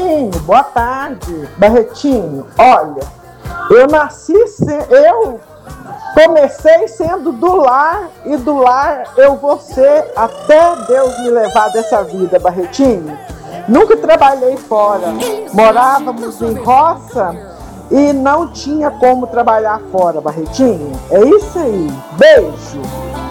Barretinho, boa tarde. Barretinho, olha, eu comecei sendo do lar, e do lar eu vou ser até Deus me levar dessa vida, Barretinho. Nunca trabalhei fora, morávamos em roça e não tinha como trabalhar fora, Barretinho. É isso aí, beijo!